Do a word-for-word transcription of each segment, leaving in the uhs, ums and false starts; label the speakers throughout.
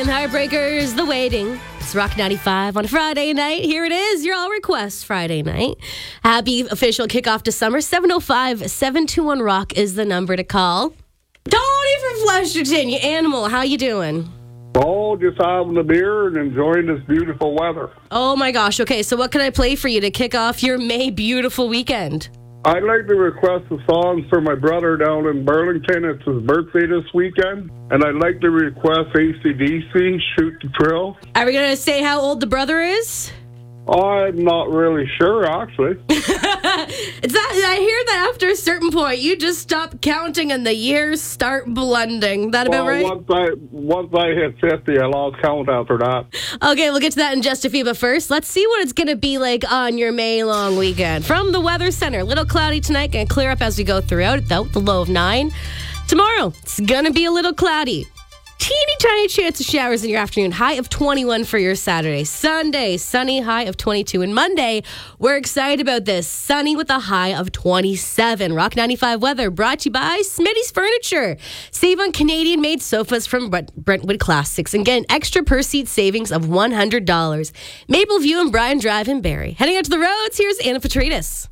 Speaker 1: And Heartbreakers, The Waiting. It's Rock ninety-five on a Friday night. Here it is, your All Request Friday night. Happy official kickoff to summer. seven oh five, seven two one, ROCK is the number to call. Tony from Flesterton, you animal. How you doing?
Speaker 2: Oh, just having a beer and enjoying this beautiful weather.
Speaker 1: Oh my gosh. Okay, so what can I play for you to kick off your May beautiful weekend?
Speaker 2: I'd like to request a song for my brother down in Burlington. It's his birthday this weekend. And I'd like to request A C D C, Shoot the Thrill.
Speaker 1: Are we going to say how old the brother is?
Speaker 2: I'm not really sure, actually.
Speaker 1: It's that, I hear that after a certain point, you just stop counting and the years start blending. That
Speaker 2: well,
Speaker 1: about right?
Speaker 2: Once I, once I hit fifty, I lost count after that.
Speaker 1: Okay, we'll get to that in just a few. But first, let's see what it's going to be like on your May long weekend. From the Weather Center, little cloudy tonight, going to clear up as we go throughout it, though, the low of nine. Tomorrow, it's going to be a little cloudy. Teeny tiny chance of showers in your afternoon. High of twenty-one for your Saturday. Sunday, sunny, high of twenty-two. And Monday, we're excited about this. Sunny with a high of twenty-seven. Rock ninety-five weather brought to you by Smitty's Furniture. Save on Canadian-made sofas from Brentwood Classics and get an extra per-seat savings of one hundred dollars. Maple View and Bryan Drive in Barrie. Heading out to the roads, here's Anna Petridis.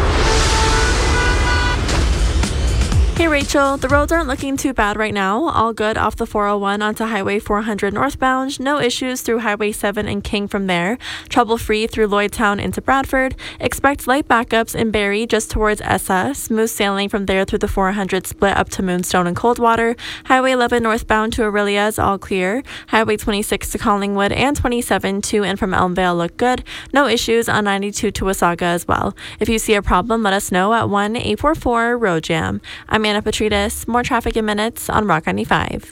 Speaker 3: Hey Rachel, the roads aren't looking too bad right now. All good off the four oh one onto Highway four hundred northbound. No issues through Highway seven and King from there. Trouble-free through Lloydtown into Bradford. Expect light backups in Barrie just towards Essa. Smooth sailing from there through the four hundred split up to Moonstone and Coldwater. Highway eleven northbound to Aurelia is all clear. Highway twenty-six to Collingwood and twenty-seven to and from Elmvale look good. No issues on ninety-two to Wasaga as well. If you see a problem, let us know at one eight four four road jam. I'm Anna Petridis. More traffic in minutes on Rock ninety-five.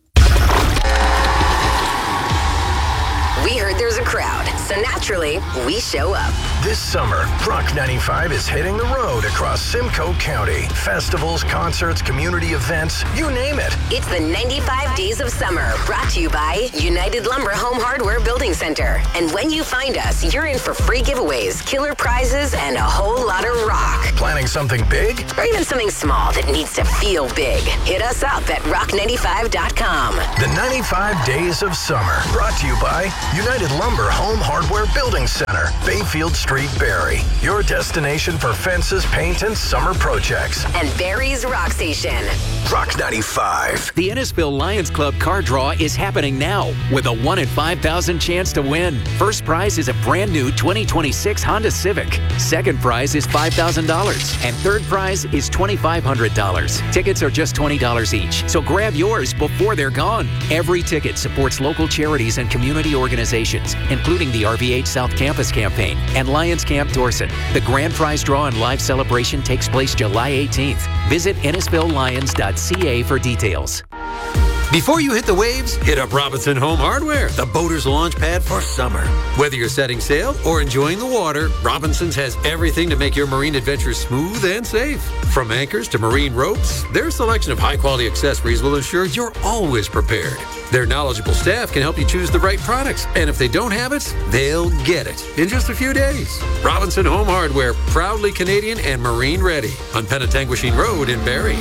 Speaker 4: We heard there's a crowd, so naturally, we show up.
Speaker 5: This summer, Rock ninety-five is hitting the road across Simcoe County. Festivals, concerts, community events, you name it.
Speaker 4: It's the ninety-five Days of Summer, brought to you by United Lumber Home Hardware Building Center. And when you find us, you're in for free giveaways, killer prizes, and a whole lot of rock.
Speaker 5: Planning something big?
Speaker 4: Or even something small that needs to feel big. Hit us up at rock ninety-five dot com.
Speaker 5: The ninety-five Days of Summer, brought to you by United Lumber Home Hardware Building Center, Bayfield Street, Barrie. Your destination for fences, paint, and summer projects.
Speaker 4: And Barrie's Rock Station.
Speaker 5: Rock ninety-five.
Speaker 6: The Innisfil Lions Club car draw is happening now with a one in five thousand chance to win. First prize is a brand new twenty twenty-six Honda Civic. Second prize is five thousand dollars. And third prize is twenty-five hundred dollars. Tickets are just twenty dollars each, so grab yours before they're gone. Every ticket supports local charities and community organizations, including the R V H South Campus Campaign and Lions Camp Dorset. The grand prize draw and live celebration takes place July eighteenth. Visit Innisfil Lions dot C A for details.
Speaker 7: Before you hit the waves, hit up Robinson Home Hardware, the boater's launch pad for summer. Whether you're setting sail or enjoying the water, Robinson's has everything to make your marine adventure smooth and safe. From anchors to marine ropes, their selection of high-quality accessories will ensure you're always prepared. Their knowledgeable staff can help you choose the right products, and if they don't have it, they'll get it in just a few days. Robinson Home Hardware, proudly Canadian and marine ready on Penetanguishene Road in Barrie.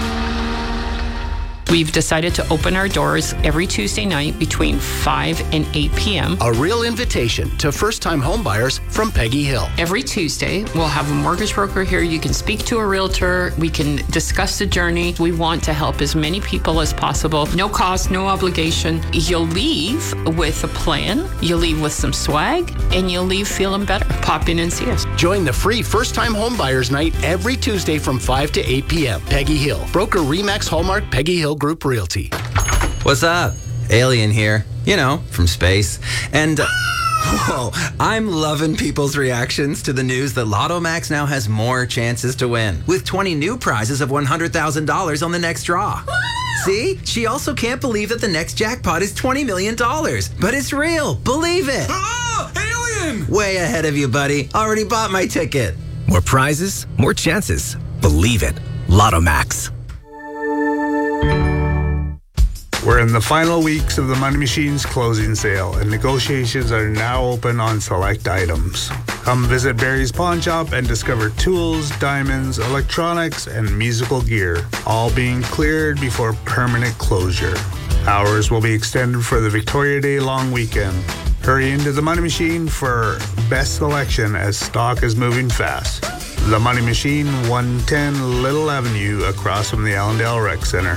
Speaker 8: We've decided to open our doors every Tuesday night between five and eight p.m.
Speaker 9: A real invitation to first-time homebuyers from Peggy Hill.
Speaker 8: Every Tuesday, we'll have a mortgage broker here. You can speak to a realtor. We can discuss the journey. We want to help as many people as possible. No cost, no obligation. You'll leave with a plan. You'll leave with some swag, and you'll leave feeling better. Pop in and see us.
Speaker 9: Join the free first-time homebuyers night every Tuesday from five to eight p.m. Peggy Hill. Broker Remax Hallmark Peggy Hill Group Realty.
Speaker 10: What's up? Alien here. You know, from space. And, uh, whoa, I'm loving people's reactions to the news that Lotto Max now has more chances to win, with twenty new prizes of one hundred thousand dollars on the next draw. See? She also can't believe that the next jackpot is twenty million dollars. But it's real. Believe it.
Speaker 7: Oh, alien!
Speaker 10: Way ahead of you, buddy. Already bought my ticket.
Speaker 11: More prizes, more chances. Believe it. Lotto Max.
Speaker 5: We're
Speaker 12: We're in the final weeks of the Money Machine's closing sale, and negotiations are now open on select items. Come visit Barry's Pawn Shop and discover tools, diamonds, electronics, and musical gear, all being cleared before permanent closure. Hours will be extended for the Victoria Day long weekend. Hurry into the Money Machine for best selection as stock is moving fast. The Money Machine, one ten Little Avenue, across from the Allendale Rec Center.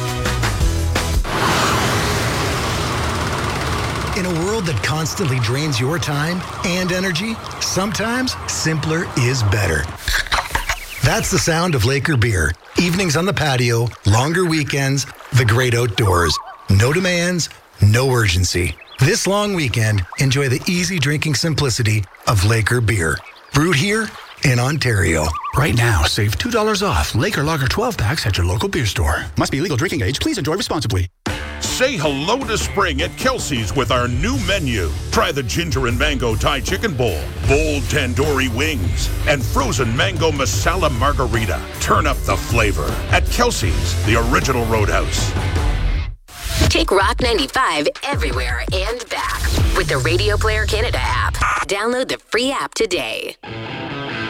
Speaker 13: In a world that constantly drains your time and energy, sometimes simpler is better. That's the sound of Laker beer. Evenings on the patio, longer weekends, the great outdoors. No demands, no urgency. This long weekend, enjoy the easy drinking simplicity of Laker beer. Brewed here in Ontario.
Speaker 9: Right now, save two dollars off Laker Lager twelve packs at your local beer store. Must be legal drinking age. Please enjoy responsibly.
Speaker 14: Say hello to spring at Kelsey's with our new menu. Try the ginger and mango Thai chicken bowl, bold tandoori wings, and frozen mango masala margarita. Turn up the flavor at Kelsey's, the original Roadhouse.
Speaker 4: Take Rock ninety-five everywhere and back with the Radio Player Canada app. Download the free app today.